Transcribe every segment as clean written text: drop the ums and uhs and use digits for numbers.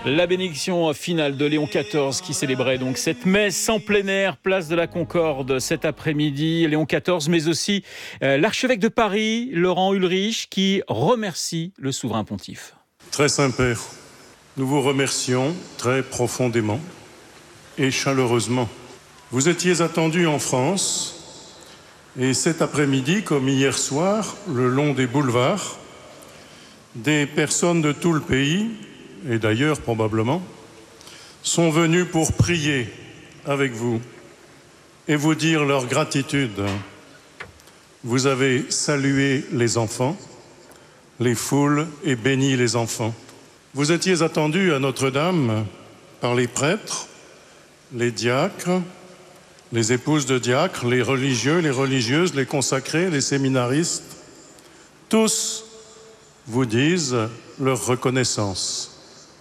La bénédiction finale de Léon XIV qui célébrait donc cette messe en plein air, place de la Concorde cet après-midi. Léon XIV, mais aussi l'archevêque de Paris, Laurent Ulrich, qui remercie le souverain pontife. Très Saint-Père, nous vous remercions très profondément et chaleureusement. Vous étiez attendu en France et cet après-midi, comme hier soir, le long des boulevards, des personnes de tout le pays, et d'ailleurs probablement, sont venus pour prier avec vous et vous dire leur gratitude. Vous avez salué les enfants, les foules et béni les enfants. Vous étiez attendus à Notre-Dame par les prêtres, les diacres, les épouses de diacres, les religieux, les religieuses, les consacrés, les séminaristes. Tous vous disent leur reconnaissance.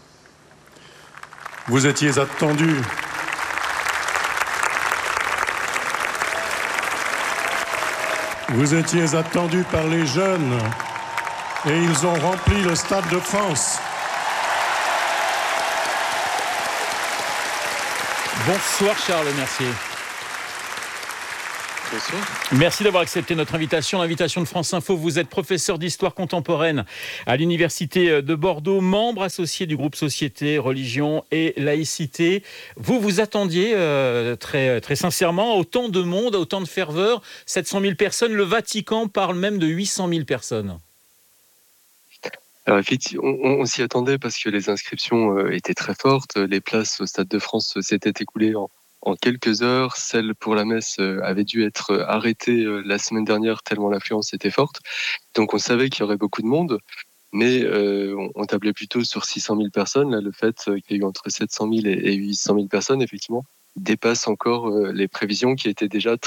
Vous étiez attendus. Vous étiez attendus par les jeunes et ils ont rempli le Stade de France. Bonsoir Charles Mercier. Bonsoir. Merci d'avoir accepté notre invitation, l'invitation de France Info. Vous êtes professeur d'histoire contemporaine à l'Université de Bordeaux, membre associé du groupe Société, Religion et Laïcité. Vous vous attendiez très, très sincèrement à autant de monde, à autant de ferveur, 700 000 personnes. Le Vatican parle même de 800 000 personnes. Alors effectivement, on s'y attendait parce que les inscriptions étaient très fortes. Les places au Stade de France s'étaient écoulées en quelques heures. Celle pour la messe avait dû être arrêtée la semaine dernière tellement l'affluence était forte. Donc on savait qu'il y aurait beaucoup de monde, mais on tablait plutôt sur 600 000 personnes. Là, le fait qu'il y ait eu entre 700 000 et 800 000 personnes, effectivement, dépasse encore les prévisions qui étaient déjà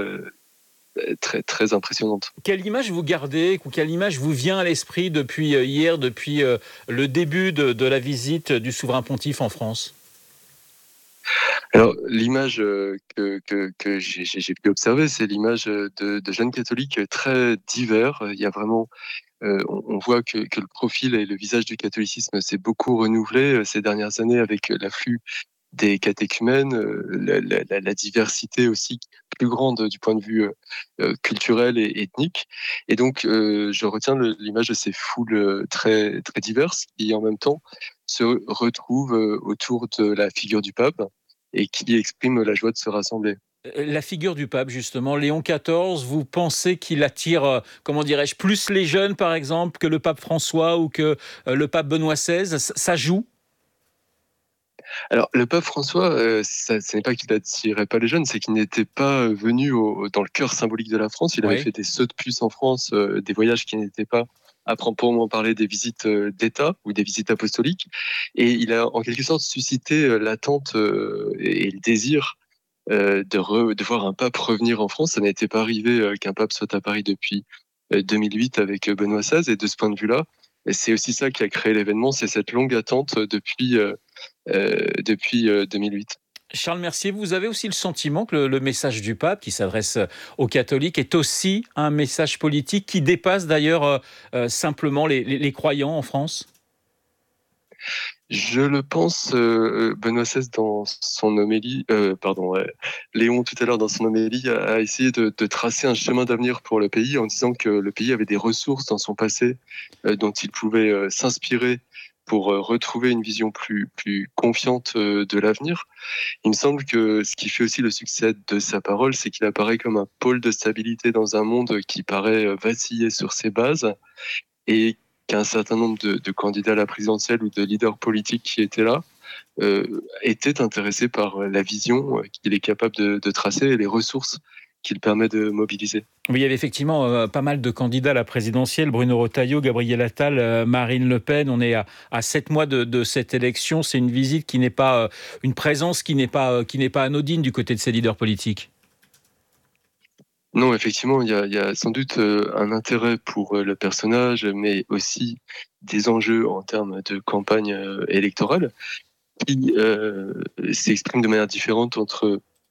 très impressionnantes. Quelle image vous gardez, ou quelle image vous vient à l'esprit depuis hier, depuis le début de la visite du souverain pontife en France ? Alors, l'image que j'ai pu observer, c'est l'image de jeunes catholiques très divers. Il y a vraiment, on voit que le profil et le visage du catholicisme s'est beaucoup renouvelé ces dernières années avec l'afflux des catéchumènes, la diversité aussi plus grande du point de vue culturel et ethnique. Et donc, je retiens l'image de ces foules très, très diverses qui, en même temps, se retrouvent autour de la figure du pape et qui expriment la joie de se rassembler. La figure du pape, justement, Léon XIV, vous pensez qu'il attire, comment dirais-je, plus les jeunes, par exemple, que le pape François ou que le pape Benoît XVI ? Ça joue ? Alors, le pape François, ce n'est pas qu'il n'attirait pas les jeunes, c'est qu'il n'était pas venu dans le cœur symbolique de la France. Il avait Oui. fait des sauts de puce en France, des voyages qui n'étaient pas, à proprement parler, des visites d'État ou des visites apostoliques. Et il a en quelque sorte suscité l'attente et le désir de voir un pape revenir en France. Ça n'était pas arrivé qu'un pape soit à Paris depuis 2008 avec Benoît XVI. Et de ce point de vue-là, c'est aussi ça qui a créé l'événement, c'est cette longue attente depuis 2008. Charles Mercier, vous avez aussi le sentiment que le message du pape, qui s'adresse aux catholiques, est aussi un message politique qui dépasse d'ailleurs simplement les croyants en France ? Je le pense, Benoît XVI dans son homélie, Léon tout à l'heure dans son homélie a essayé de tracer un chemin d'avenir pour le pays en disant que le pays avait des ressources dans son passé dont il pouvait s'inspirer pour retrouver une vision plus confiante de l'avenir. Il me semble que ce qui fait aussi le succès de sa parole, c'est qu'il apparaît comme un pôle de stabilité dans un monde qui paraît vaciller sur ses bases et qu'un certain nombre de candidats à la présidentielle ou de leaders politiques qui étaient là étaient intéressés par la vision qu'il est capable de tracer et les ressources qu'il permet de mobiliser. Oui, il y avait effectivement pas mal de candidats à la présidentielle, Bruno Retailleau, Gabriel Attal, Marine Le Pen. On est à 7 mois de cette élection. C'est une visite qui n'est pas, une présence qui n'est pas anodine du côté de ces leaders politiques. Non, effectivement, il y a sans doute un intérêt pour le personnage, mais aussi des enjeux en termes de campagne électorale qui s'expriment de manière différente entre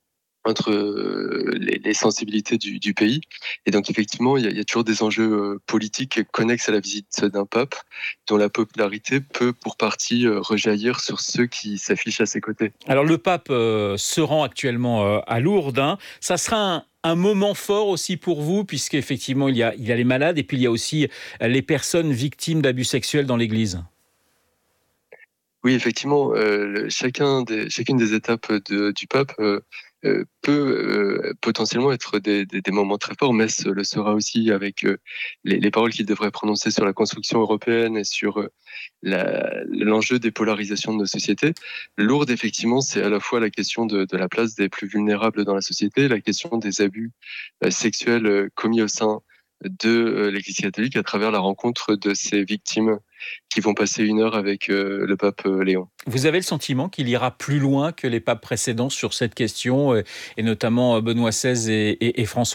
entre les sensibilités du pays. Et donc effectivement, il y a toujours des enjeux politiques connexes à la visite d'un pape, dont la popularité peut pour partie rejaillir sur ceux qui s'affichent à ses côtés. Alors le pape se rend actuellement à Lourdes. Ça sera un moment fort aussi pour vous, puisqu'effectivement il y a les malades et puis il y a aussi les personnes victimes d'abus sexuels dans l'Église. Oui, effectivement, chacune des étapes du pape peut potentiellement être des moments très forts. Metz le sera aussi avec les paroles qu'il devrait prononcer sur la construction européenne et sur l'enjeu des polarisations de nos sociétés. Lourdes, effectivement, c'est à la fois la question de la place des plus vulnérables dans la société, la question des abus sexuels commis au sein de l'Église catholique à travers la rencontre de ces victimes qui vont passer 1 heure avec le pape Léon. Vous avez le sentiment qu'il ira plus loin que les papes précédents sur cette question, et notamment Benoît XVI et François ?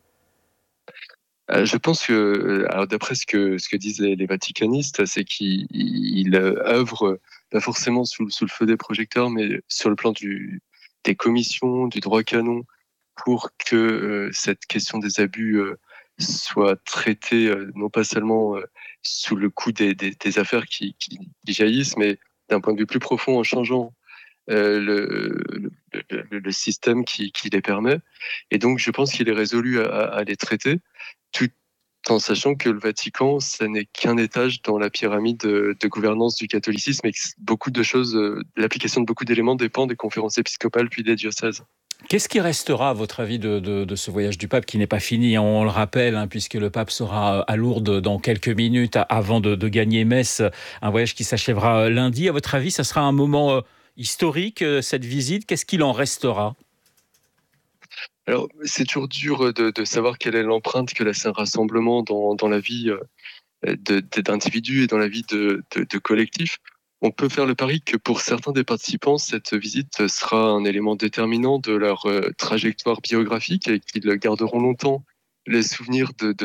Je pense que, alors d'après ce que disent les vaticanistes, c'est qu'il œuvre pas forcément sous le feu des projecteurs, mais sur le plan des commissions, du droit canon, pour que cette question des abus soit traitée non pas seulement sous le coup des affaires qui jaillissent, mais d'un point de vue plus profond en changeant le système qui les permet. Et donc je pense qu'il est résolu à les traiter, tout en sachant que le Vatican, ça n'est qu'un étage dans la pyramide de gouvernance du catholicisme et que beaucoup de choses, l'application de beaucoup d'éléments dépend des conférences épiscopales puis des diocèses. Qu'est-ce qui restera, à votre avis, de ce voyage du pape qui n'est pas fini, on le rappelle, puisque le pape sera à Lourdes dans quelques minutes avant de gagner Metz, un voyage qui s'achèvera lundi. À votre avis, ça sera un moment historique, cette visite. Qu'est-ce qu'il en restera ? Alors, c'est toujours dur de savoir quelle est l'empreinte que laisse un rassemblement dans la vie d'individus et dans la vie de collectifs. On peut faire le pari que pour certains des participants, cette visite sera un élément déterminant de leur trajectoire biographique et qu'ils garderont longtemps les souvenirs de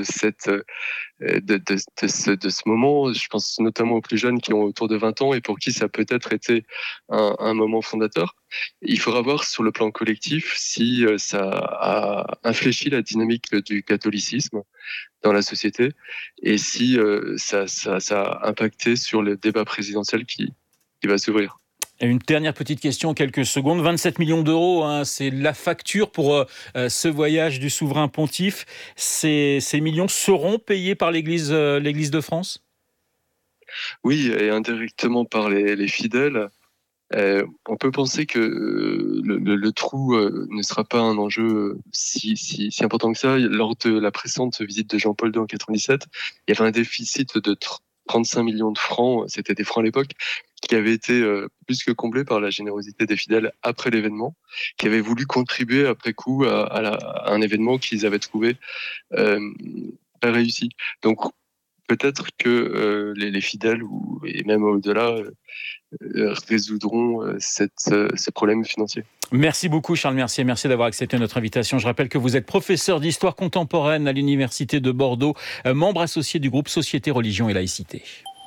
ce moment. Je pense notamment aux plus jeunes qui ont autour de 20 ans et pour qui ça a peut-être été un moment fondateur. Il faudra voir sur le plan collectif si ça a infléchi la dynamique du catholicisme dans la société et si ça a impacté sur le débat présidentiel qui va s'ouvrir. Et une dernière petite question, quelques secondes. 27 millions d'euros, c'est la facture pour ce voyage du souverain pontife. Ces millions seront payés par l'Église de France ? Oui, et indirectement par les fidèles. On peut penser que le trou ne sera pas un enjeu si important que ça. Lors de la précédente visite de Jean-Paul II en 1997, il y avait un déficit de 35 millions de francs, c'était des francs à l'époque, qui avait été plus que comblé par la générosité des fidèles après l'événement, qui avaient voulu contribuer après coup à un événement qu'ils avaient trouvé très réussi. Donc peut-être que les fidèles, et même au-delà, résoudront ces problèmes financiers. Merci beaucoup Charles Mercier, merci d'avoir accepté notre invitation. Je rappelle que vous êtes professeur d'histoire contemporaine à l'Université de Bordeaux, membre associé du groupe Société, Religion et Laïcité.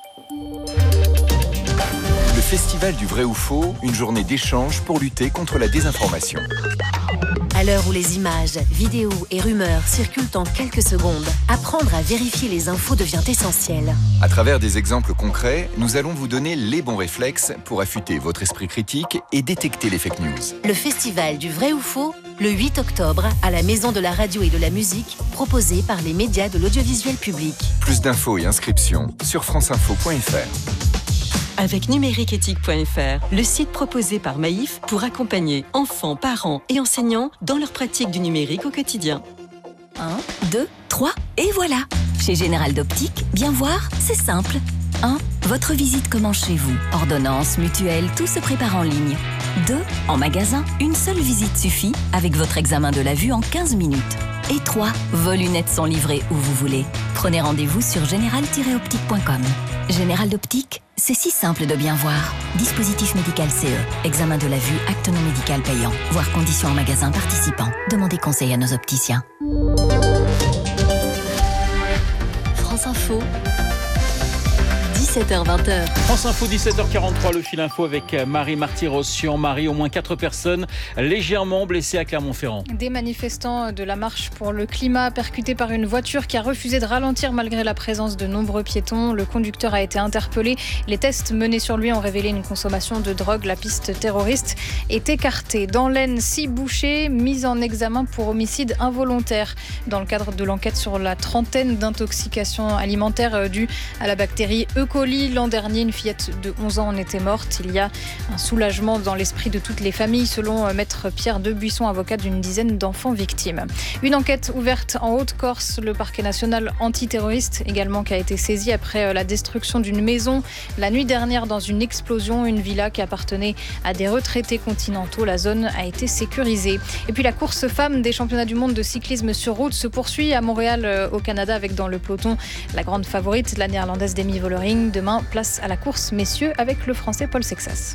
Le Festival du vrai ou faux, une journée d'échange pour lutter contre la désinformation. À l'heure où les images, vidéos et rumeurs circulent en quelques secondes, apprendre à vérifier les infos devient essentiel. À travers des exemples concrets, nous allons vous donner les bons réflexes pour affûter votre esprit critique et détecter les fake news. Le Festival du vrai ou faux, le 8 octobre, à la Maison de la Radio et de la Musique, proposé par les médias de l'audiovisuel public. Plus d'infos et inscriptions sur franceinfo.fr. Avec numériqueéthique.fr, le site proposé par Maïf pour accompagner enfants, parents et enseignants dans leur pratique du numérique au quotidien. 1, 2, 3, et voilà. Chez Général d'Optique, bien voir, c'est simple. 1. Votre visite commence chez vous. Ordonnance, mutuelle, tout se prépare en ligne. 2. En magasin, une seule visite suffit avec votre examen de la vue en 15 minutes. Et 3. Vos lunettes sont livrées où vous voulez. Prenez rendez-vous sur général-optique.com. Général d'Optique, c'est si simple de bien voir. Dispositif médical CE. Examen de la vue, acte non médical payant. Voir conditions en magasin participant. Demandez conseil à nos opticiens. France Info, 17h-20h. France Info, 17h43, le fil info avec Marie Marty-Rossian. Marie, au moins 4 personnes légèrement blessées à Clermont-Ferrand. Des manifestants de la marche pour le climat percutés par une voiture qui a refusé de ralentir malgré la présence de nombreux piétons. Le conducteur a été interpellé. Les tests menés sur lui ont révélé une consommation de drogue. La piste terroriste est écartée. Dans l'Aisne, 6 bouchers mis en examen pour homicide involontaire dans le cadre de l'enquête sur la trentaine d'intoxications alimentaires dues à la bactérie E. coli. L'an dernier, une fillette de 11 ans en était morte. Il y a un soulagement dans l'esprit de toutes les familles, selon maître Pierre Debuisson, avocat d'une dizaine d'enfants victimes. Une enquête ouverte en Haute-Corse, le parquet national antiterroriste également qui a été saisi après la destruction d'une maison la nuit dernière dans une explosion, une villa qui appartenait à des retraités continentaux. La zone a été sécurisée. Et puis la course femmes des championnats du monde de cyclisme sur route se poursuit à Montréal au Canada avec dans le peloton la grande favorite, la néerlandaise Demi Vollering. Demain, place à la course messieurs avec le français Paul Sexas.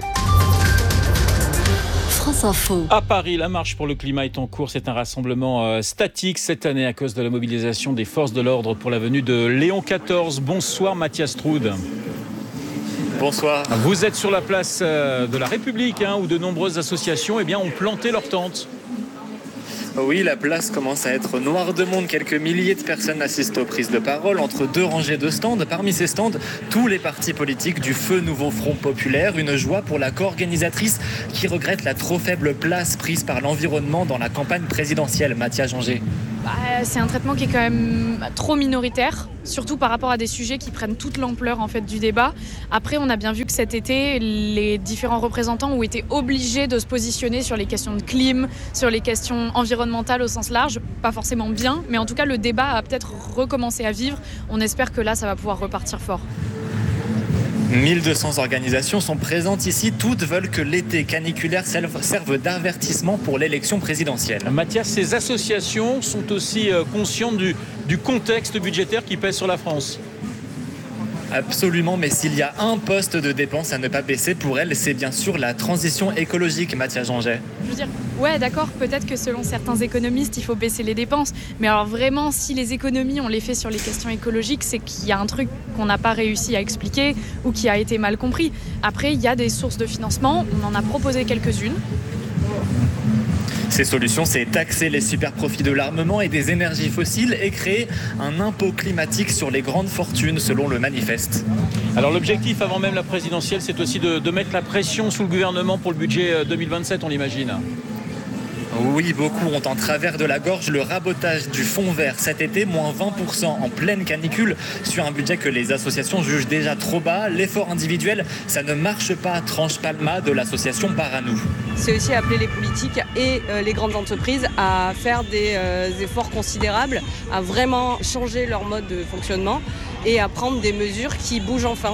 France Info. À Paris, la marche pour le climat est en cours. C'est un rassemblement statique cette année à cause de la mobilisation des forces de l'ordre pour la venue de Léon XIV. Bonsoir Mathias Troud. Bonsoir. Vous êtes sur la place de la République où de nombreuses associations ont planté leurs tentes. Oui, la place commence à être noire de monde. Quelques milliers de personnes assistent aux prises de parole entre 2 rangées de stands. Parmi ces stands, tous les partis politiques du feu Nouveau Front Populaire. Une joie pour la co-organisatrice qui regrette la trop faible place prise par l'environnement dans la campagne présidentielle. Mathia Janger. C'est un traitement qui est quand même trop minoritaire, surtout par rapport à des sujets qui prennent toute l'ampleur en fait du débat. Après, on a bien vu que cet été, les différents représentants ont été obligés de se positionner sur les questions de clim, sur les questions environnementales au sens large. Pas forcément bien, mais en tout cas, le débat a peut-être recommencé à vivre. On espère que là, ça va pouvoir repartir fort. 1200 organisations sont présentes ici. Toutes veulent que l'été caniculaire serve d'avertissement pour l'élection présidentielle. Mathias, ces associations sont aussi conscientes du contexte budgétaire qui pèse sur la France. Absolument, mais s'il y a un poste de dépense à ne pas baisser pour elle, c'est bien sûr la transition écologique, Mathia Janger. Je veux dire, ouais, d'accord, peut-être que selon certains économistes, il faut baisser les dépenses. Mais alors vraiment, si les économies, on les fait sur les questions écologiques, c'est qu'il y a un truc qu'on n'a pas réussi à expliquer ou qui a été mal compris. Après, il y a des sources de financement, on en a proposé quelques-unes. Ces solutions, c'est taxer les super profits de l'armement et des énergies fossiles et créer un impôt climatique sur les grandes fortunes, selon le manifeste. Alors l'objectif, avant même la présidentielle, c'est aussi de mettre la pression sous le gouvernement pour le budget 2027, on l'imagine. Oui, beaucoup ont en travers de la gorge le rabotage du fonds vert cet été, moins 20% en pleine canicule, sur un budget que les associations jugent déjà trop bas. L'effort individuel, ça ne marche pas, tranche Palma de l'association Paranou. C'est aussi appeler les politiques et les grandes entreprises à faire des efforts considérables, à vraiment changer leur mode de fonctionnement et à prendre des mesures qui bougent enfin.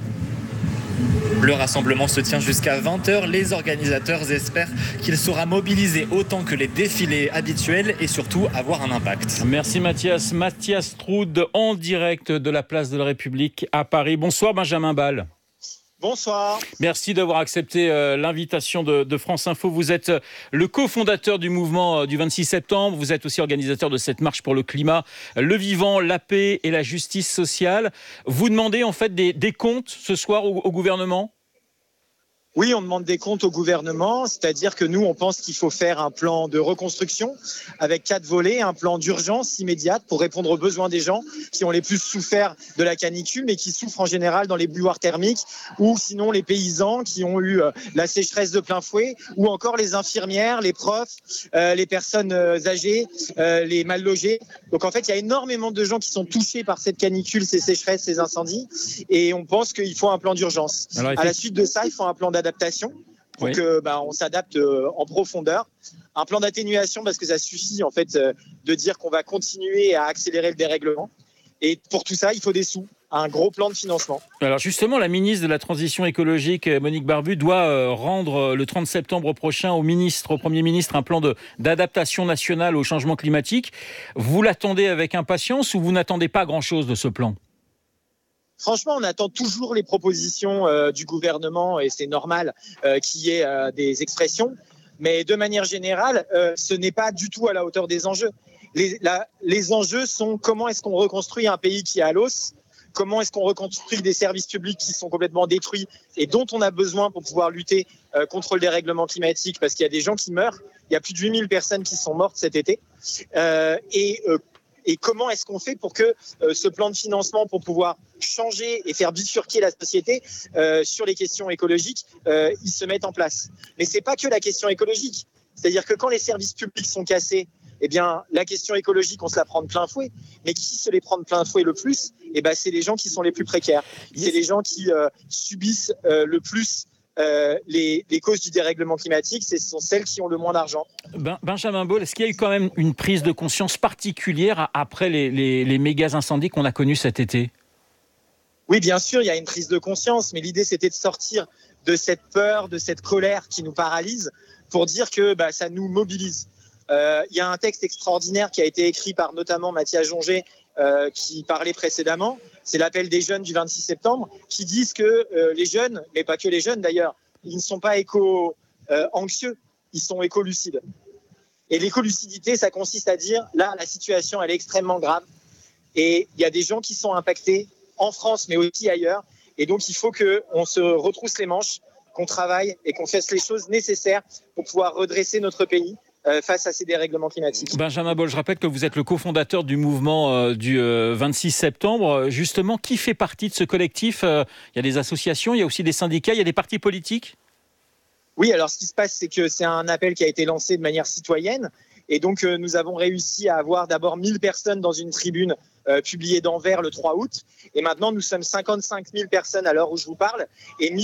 Le rassemblement se tient jusqu'à 20h. Les organisateurs espèrent qu'il sera mobilisé autant que les défilés habituels et surtout avoir un impact. Merci Mathias. Mathias Troud en direct de la place de la République à Paris. Bonsoir Benjamin Ball. Bonsoir. Merci d'avoir accepté l'invitation de France Info. Vous êtes le cofondateur du mouvement du 26 septembre. Vous êtes aussi organisateur de cette marche pour le climat, le vivant, la paix et la justice sociale. Vous demandez en fait des comptes ce soir au gouvernement ? Oui, on demande des comptes au gouvernement, c'est-à-dire que nous, on pense qu'il faut faire un plan de reconstruction avec 4 volets, un plan d'urgence immédiate pour répondre aux besoins des gens qui ont les plus souffert de la canicule, mais qui souffrent en général dans les bouilloires thermiques, ou sinon les paysans qui ont eu la sécheresse de plein fouet, ou encore les infirmières, les profs, les personnes âgées, les mal logés. Donc en fait, il y a énormément de gens qui sont touchés par cette canicule, ces sécheresses, ces incendies, et on pense qu'il faut un plan d'urgence. À la suite de ça, il faut un plan d'adaptation pour que on s'adapte en profondeur. Un plan d'atténuation parce que ça suffit en fait de dire qu'on va continuer à accélérer le dérèglement. Et pour tout ça, il faut des sous, un gros plan de financement. Alors justement, la ministre de la Transition écologique, Monique Barbu, doit rendre le 30 septembre prochain au Premier ministre un plan d'adaptation nationale au changement climatique. Vous l'attendez avec impatience ou vous n'attendez pas grand-chose de ce plan ? Franchement, on attend toujours les propositions du gouvernement et c'est normal qu'il y ait des expressions. Mais de manière générale, ce n'est pas du tout à la hauteur des enjeux. Les enjeux sont comment est-ce qu'on reconstruit un pays qui est à l'os, comment est-ce qu'on reconstruit des services publics qui sont complètement détruits et dont on a besoin pour pouvoir lutter contre le dérèglement climatique, parce qu'il y a des gens qui meurent. Il y a plus de 8000 personnes qui sont mortes cet été. Et comment est-ce qu'on fait pour que ce plan de financement pour pouvoir changer et faire bifurquer la société sur les questions écologiques, il se mette en place. Mais c'est pas que la question écologique. C'est-à-dire que quand les services publics sont cassés, eh bien, la question écologique, on se la prend de plein fouet. Mais qui se les prend de plein fouet le plus ? Eh ben, c'est les gens qui sont les plus précaires. C'est les gens qui subissent le plus les causes du dérèglement climatique. Ce sont celles qui ont le moins d'argent. Benjamin Baule, est-ce qu'il y a eu quand même une prise de conscience particulière après les méga incendies qu'on a connus cet été ? Oui, bien sûr, il y a une prise de conscience. Mais l'idée, c'était de sortir de cette peur, de cette colère qui nous paralyse pour dire que ça nous mobilise. Il y a un texte extraordinaire qui a été écrit par notamment Mathias Jonger qui parlait précédemment. C'est l'appel des jeunes du 26 septembre qui disent que les jeunes, mais pas que les jeunes d'ailleurs, ils ne sont pas éco-anxieux, ils sont éco-lucides. Et l'éco-lucidité, ça consiste à dire, là, la situation, elle est extrêmement grave. Et il y a des gens qui sont impactés en France, mais aussi ailleurs. Et donc, il faut qu'on se retrousse les manches, qu'on travaille et qu'on fasse les choses nécessaires pour pouvoir redresser notre pays face à ces dérèglements climatiques. Benjamin Baule, je rappelle que vous êtes le cofondateur du mouvement du 26 septembre. Justement, qui fait partie de ce collectif ? Il y a des associations, il y a aussi des syndicats, il y a des partis politiques ? Oui, alors ce qui se passe, c'est que c'est un appel qui a été lancé de manière citoyenne. Et donc, nous avons réussi à avoir d'abord 1000 personnes dans une tribune publiée d'Anvers le 3 août. Et maintenant, nous sommes 55 000 personnes à l'heure où je vous parle. Et